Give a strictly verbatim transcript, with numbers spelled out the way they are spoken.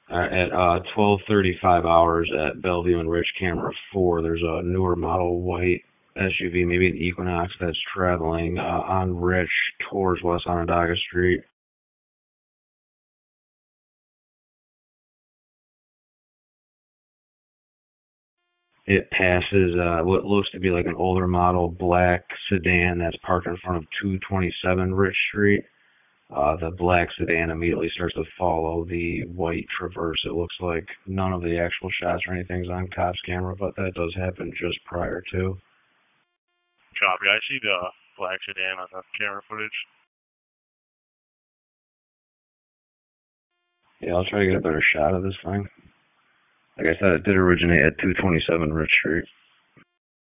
Uh, at uh, twelve thirty-five hours at Bellevue and Rich Camera four, there's a newer model white S U V, maybe an Equinox, that's traveling uh, on Rich towards West Onondaga Street. It passes uh, what looks to be like an older model black sedan that's parked in front of two twenty-seven Rich Street. Uh, the black sedan immediately starts to follow the white Traverse. It looks like none of the actual shots or anything's on cops camera, but that does happen just prior to. Copy. I see the black sedan on the camera footage. Yeah, I'll try to get a better shot of this thing. Like I said, it did originate at two twenty-seven Rich Street.